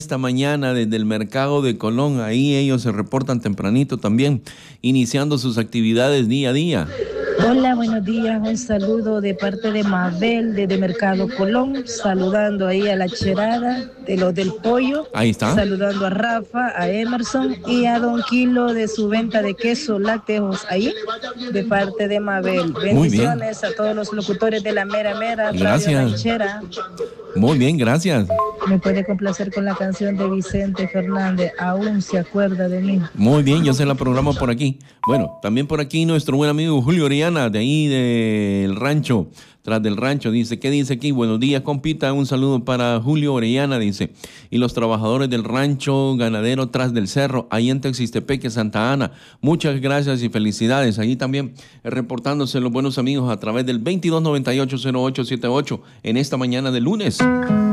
esta mañana desde el mercado de Colón. Ahí ellos se reportan tempranito también, iniciando sus actividades día a día. Hola, buenos días, un saludo de parte de Mabel desde Mercado Colón, saludando ahí a la Cherada de los del pollo. Ahí está. Saludando a Rafa, a Emerson y a Don Kilo de su venta de queso lácteos ahí, de parte de Mabel. Bendiciones a todos los locutores de la Mera Mera. Gracias. Ranchera. Muy bien, gracias. Me puede complacer con la canción de Vicente Fernández, Aún se acuerda de mí. Muy bien, yo se la programo por aquí. Bueno, también por aquí nuestro buen amigo Julio Orellana, de ahí del rancho, tras del rancho, dice, ¿qué dice aquí? Buenos días, compita, un saludo para Julio Orellana, dice, y los trabajadores del rancho ganadero tras del cerro, ahí en Texistepeque, Santa Ana. Muchas gracias y felicidades. Ahí también reportándose los buenos amigos a través del 2298-0878 en esta mañana de lunes.